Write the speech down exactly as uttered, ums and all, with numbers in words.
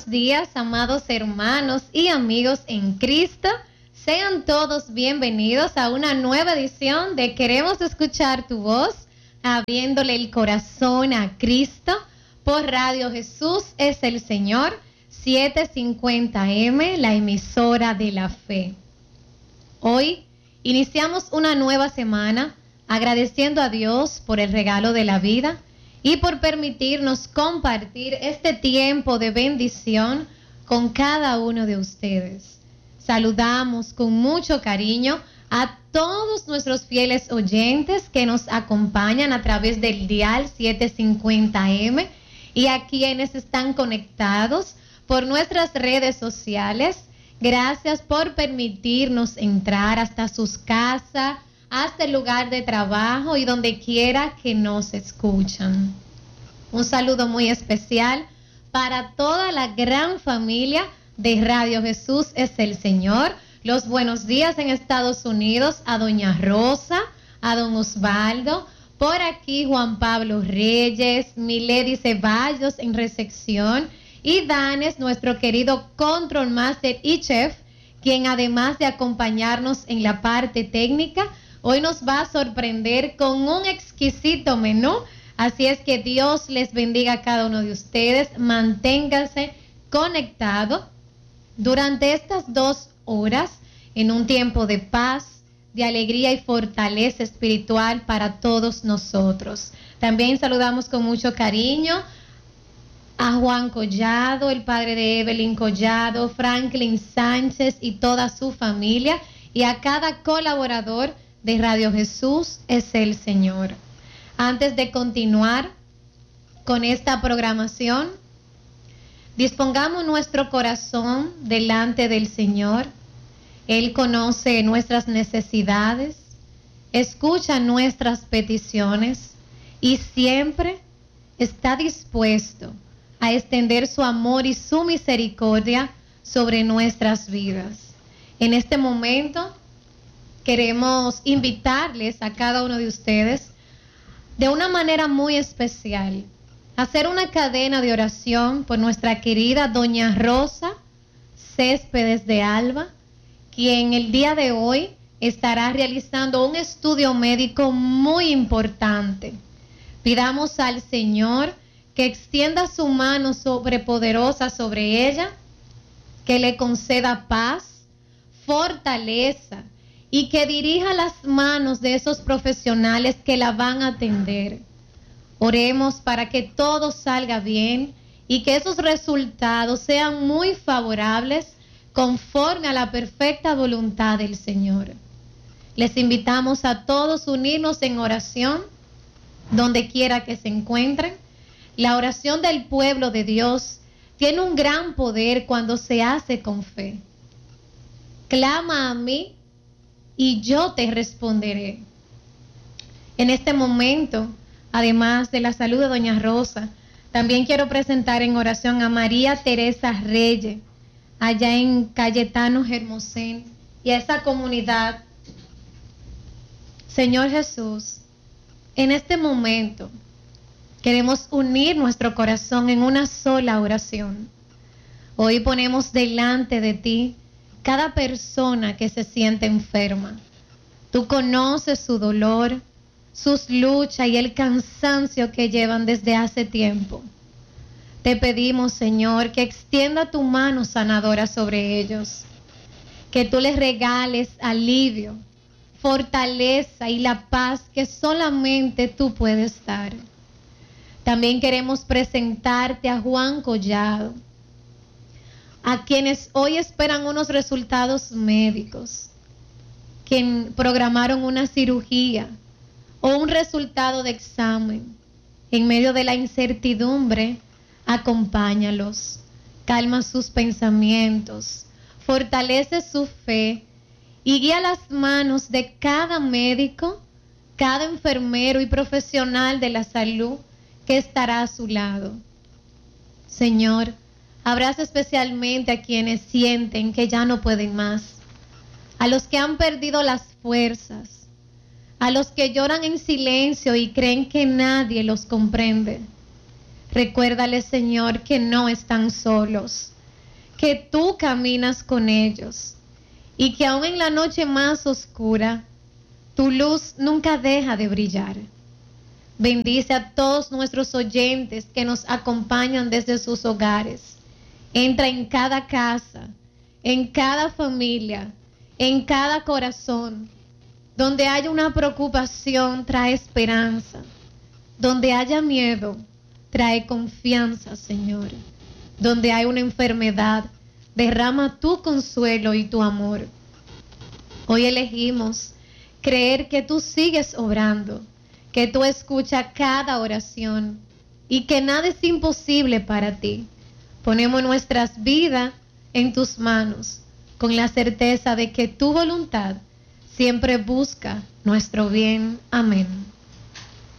buenos días, amados hermanos y amigos en Cristo. Sean todos bienvenidos a una nueva edición de Queremos Escuchar Tu Voz, abriéndole el corazón a Cristo por Radio Jesús es el Señor, setecientos cincuenta eme, la emisora de la fe. Hoy iniciamos una nueva semana agradeciendo a Dios por el regalo de la vida y por permitirnos compartir este tiempo de bendición con cada uno de ustedes. Saludamos con mucho cariño a todos nuestros fieles oyentes que nos acompañan a través del dial setecientos cincuenta eme y a quienes están conectados por nuestras redes sociales. Gracias por permitirnos entrar hasta sus casas, hasta el lugar de trabajo y donde quiera que nos escuchan. Un saludo muy especial para toda la gran familia de Radio Jesús es el Señor. Los buenos días en Estados Unidos a doña Rosa, a don Osvaldo, por aquí Juan Pablo Reyes, Milady Ceballos en recepción y Danes, nuestro querido Control Master y Chef, quien además de acompañarnos en la parte técnica, hoy nos va a sorprender con un exquisito menú. Así es que Dios les bendiga a cada uno de ustedes. Manténganse conectados durante estas dos horas en un tiempo de paz, de alegría y fortaleza espiritual para todos nosotros. También saludamos con mucho cariño a Juan Collado, el padre de Evelyn Collado, Franklin Sánchez y toda su familia, y a cada colaborador de Radio Jesús es el Señor. Antes de continuar con esta programación, dispongamos nuestro corazón delante del Señor. Él conoce nuestras necesidades, escucha nuestras peticiones y siempre está dispuesto a extender su amor y su misericordia sobre nuestras vidas. En este momento queremos invitarles a cada uno de ustedes de una manera muy especial a hacer una cadena de oración por nuestra querida doña Rosa Céspedes de Alba, quien el día de hoy estará realizando un estudio médico muy importante. Pidamos al Señor que extienda su mano sobrepoderosa sobre ella, que le conceda paz, fortaleza, y que dirija las manos de esos profesionales que la van a atender. Oremos para que todo salga bien y que esos resultados sean muy favorables conforme a la perfecta voluntad del Señor. Les invitamos a todos a unirnos en oración donde quiera que se encuentren. La oración del pueblo de Dios tiene un gran poder cuando se hace con fe. Clama a mí y yo te responderé. En este momento, además de la salud de doña Rosa, también quiero presentar en oración a María Teresa Reyes, allá en Cayetano Hermosén, y a esa comunidad. Señor Jesús, en este momento queremos unir nuestro corazón en una sola oración. Hoy ponemos delante de ti cada persona que se siente enferma. Tú conoces su dolor, sus luchas y el cansancio que llevan desde hace tiempo. Te pedimos, Señor, que extienda tu mano sanadora sobre ellos, que tú les regales alivio, fortaleza y la paz que solamente tú puedes dar. También queremos presentarte a Juan Collado, a quienes hoy esperan unos resultados médicos, que programaron una cirugía o un resultado de examen. En medio de la incertidumbre, acompáñalos, calma sus pensamientos, fortalece su fe y guía las manos de cada médico, cada enfermero y profesional de la salud que estará a su lado. Señor, abraza especialmente a quienes sienten que ya no pueden más, a los que han perdido las fuerzas, a los que lloran en silencio y creen que nadie los comprende. Recuérdales, Señor, que no están solos, que tú caminas con ellos y que aún en la noche más oscura, tu luz nunca deja de brillar. Bendice a todos nuestros oyentes que nos acompañan desde sus hogares. Entra en cada casa, en cada familia, en cada corazón. Donde haya una preocupación, trae esperanza. Donde haya miedo, trae confianza, Señor. Donde hay una enfermedad, derrama tu consuelo y tu amor. Hoy elegimos creer que tú sigues obrando, que tú escuchas cada oración y que nada es imposible para ti. Ponemos nuestras vidas en tus manos con la certeza de que tu voluntad siempre busca nuestro bien. Amén.